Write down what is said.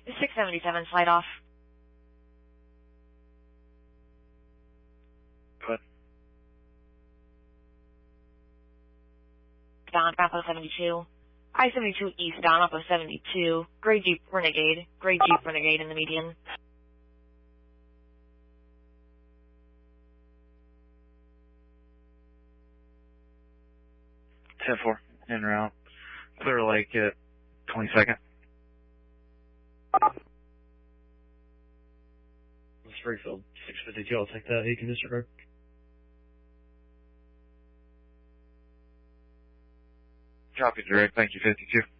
677, slide off. Go ahead. Don, Bravo 72. I-72 east, Don, Bravo 72. Gray Jeep Renegade. Gray Jeep Renegade in the median. 10-4, en route. Clear Lake at 22nd. Springfield, 652, I'll take that. Aiken District Road. Copy, direct. Thank you, 52.